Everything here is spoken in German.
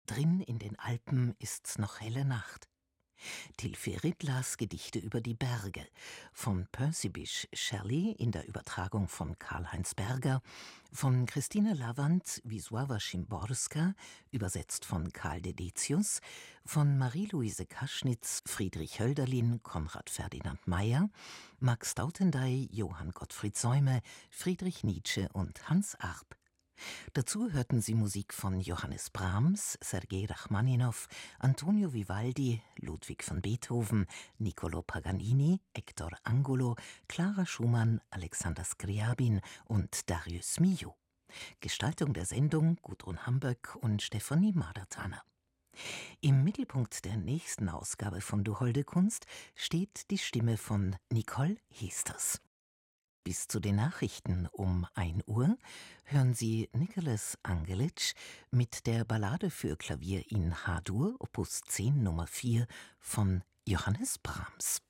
Drin in den Alpen ist's noch helle Nacht. Till Ferrit las Gedichte über die Berge, von Percy Bysshe Shelley in der Übertragung von Karl-Heinz Berger, von Christine Lavand Wisława Szymborska, übersetzt von Karl Dedetius, von Marie-Louise Kaschnitz, Friedrich Hölderlin, Konrad Ferdinand Meyer, Max Dautendey, Johann Gottfried Säume, Friedrich Nietzsche und Hans Arp. Dazu hörten Sie Musik von Johannes Brahms, Sergei Rachmaninow, Antonio Vivaldi, Ludwig van Beethoven, Niccolò Paganini, Hector Angulo, Clara Schumann, Alexander Scriabin und Darius Milhaud. Gestaltung der Sendung Gudrun Hamböck und Stefanie Madertaner. Im Mittelpunkt der nächsten Ausgabe von Du holde Kunst steht die Stimme von Nicole Heesters. Bis zu den Nachrichten um 1 Uhr hören Sie Nicholas Angelic mit der Ballade für Klavier in H-Dur, Opus 10 Nummer 4 von Johannes Brahms.